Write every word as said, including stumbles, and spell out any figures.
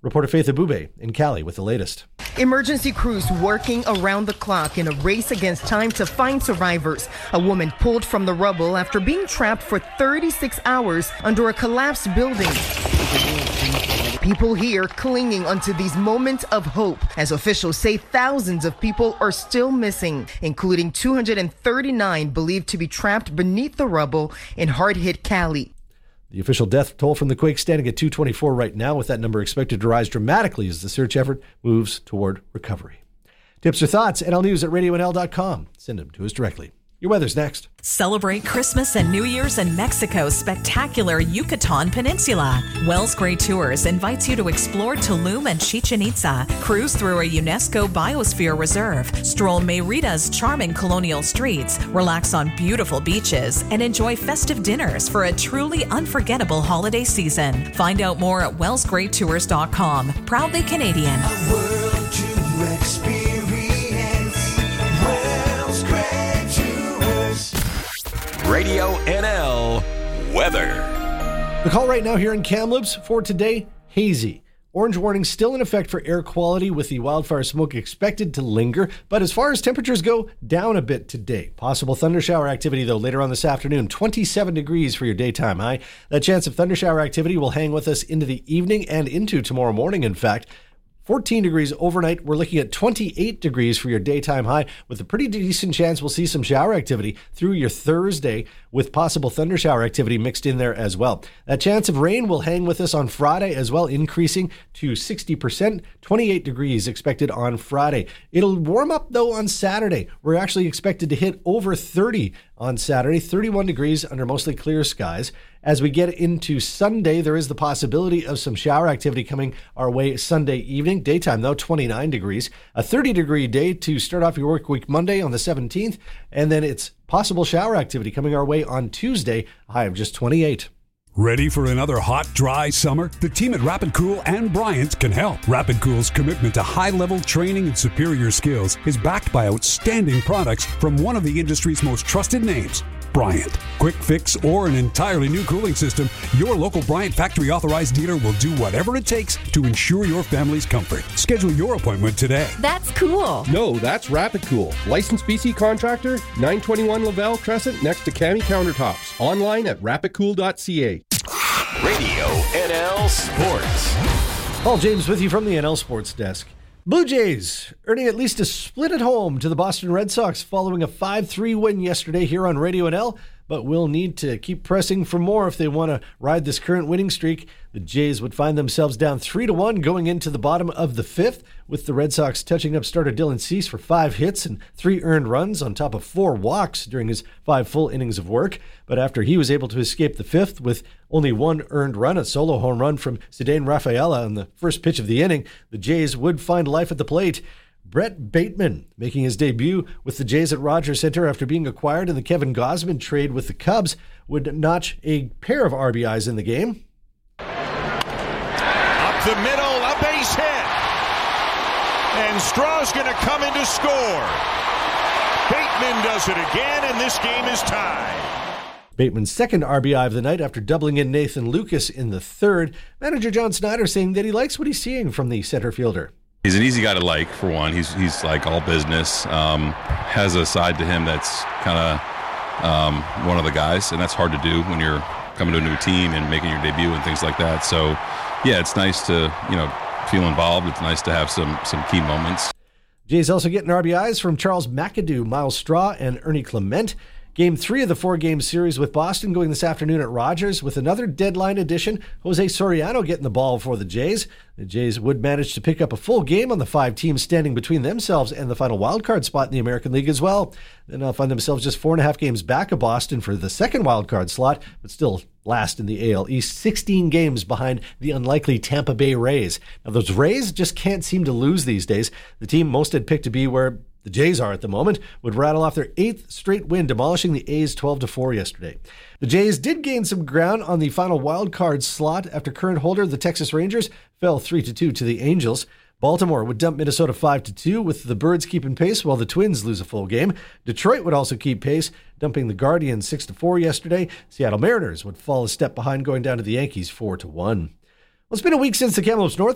Reporter Faith Abube in Cali with the latest. Emergency crews working around the clock in a race against time to find survivors. A woman pulled from the rubble after being trapped for thirty-six hours under a collapsed building. People here clinging onto these moments of hope as officials say thousands of people are still missing, including two hundred thirty-nine believed to be trapped beneath the rubble in hard-hit Cali. The official death toll from the quake standing at two twenty-four right now, with that number expected to rise dramatically as the search effort moves toward recovery. Tips or thoughts? N L News at radio n l dot com. Send them to us directly. Your weather's next. Celebrate Christmas and New Year's in Mexico's spectacular Yucatan Peninsula. Wells Gray Tours invites you to explore Tulum and Chichen Itza, cruise through a UNESCO Biosphere Reserve, stroll Merida's charming colonial streets, relax on beautiful beaches, and enjoy festive dinners for a truly unforgettable holiday season. Find out more at wells gray tours dot com. Proudly Canadian. A world to experience. Wells Gray Tours. Radio N L weather. The call right now here in Kamloops for today, hazy. Orange warning still in effect for air quality with the wildfire smoke expected to linger. But as far as temperatures go, down a bit today. Possible thundershower activity, though, later on this afternoon. twenty-seven degrees for your daytime high. That chance of thundershower activity will hang with us into the evening and into tomorrow morning, in fact. fourteen degrees overnight. We're looking at twenty-eight degrees for your daytime high, with a pretty decent chance we'll see some shower activity through your Thursday, with possible thundershower activity mixed in there as well. That chance of rain will hang with us on Friday as well, increasing to sixty percent. twenty-eight degrees expected on Friday. It'll warm up, though, on Saturday. We're actually expected to hit over thirty on Saturday, thirty-one degrees under mostly clear skies. As we get into Sunday, there is the possibility of some shower activity coming our way Sunday evening. Daytime, though, twenty-nine degrees. A thirty-degree day to start off your work week Monday on the seventeenth. And then it's possible shower activity coming our way on Tuesday, a high of just twenty-eight. Ready for another hot, dry summer? The team at Rapid Cool and Bryant can help. Rapid Cool's commitment to high-level training and superior skills is backed by outstanding products from one of the industry's most trusted names, Bryant. Quick fix or an entirely new cooling system, your local Bryant factory authorized dealer will do whatever it takes to ensure your family's comfort. Schedule your appointment today. That's cool. No, that's Rapid Cool. Licensed B C contractor, nine twenty-one Laval Crescent next to Cami Countertops. Online at rapid cool dot c a. Radio N L Sports. Paul James with you from the N L Sports Desk. Blue Jays earning at least a split at home to the Boston Red Sox following a five three win yesterday here on Radio N L, but will need to keep pressing for more if they want to ride this current winning streak. The Jays would find themselves down three to one going into the bottom of the fifth, with the Red Sox touching up starter Dylan Cease for five hits and three earned runs on top of four walks during his five full innings of work. But after he was able to escape the fifth with only one earned run, a solo home run from Cedane Rafaela on the first pitch of the inning, the Jays would find life at the plate. Brett Bateman making his debut with the Jays at Rogers Center after being acquired in the Kevin Gausman trade with the Cubs would notch a pair of R B Is in the game. Up the middle, a base hit. And Straw's going to come in to score. Bateman does it again, and this game is tied. Bateman's second R B I of the night after doubling in Nathan Lucas in the third. Manager John Snyder saying that he likes what he's seeing from the center fielder. He's an easy guy to like, for one. He's he's like all business. Um, has a side to him that's kind of um, one of the guys, and that's hard to do when you're coming to a new team and making your debut and things like that. So, yeah, it's nice to, you know, feel involved. It's nice to have some some key moments. Jays also getting R B Is from Charles McAdoo, Miles Straw, and Ernie Clement. Game three of the four-game series with Boston going this afternoon at Rogers with another deadline edition. Jose Soriano getting the ball for the Jays. The Jays would manage to pick up a full game on the five teams standing between themselves and the final wildcard spot in the American League as well. Then they'll find themselves just four and a half games back of Boston for the second wildcard slot, but still last in the A L East, sixteen games behind the unlikely Tampa Bay Rays. Now, those Rays just can't seem to lose these days. The team most had picked to be where the Jays are at the moment would rattle off their eighth straight win, demolishing the A's twelve to four yesterday. The Jays did gain some ground on the final wild card slot after current holder, the Texas Rangers, fell three to two to the Angels. Baltimore would dump Minnesota five to two, with the Birds keeping pace while the Twins lose a full game. Detroit would also keep pace, dumping the Guardians six to four yesterday. Seattle Mariners would fall a step behind, going down to the Yankees four to one. Well, it's been a week since the Kamloops North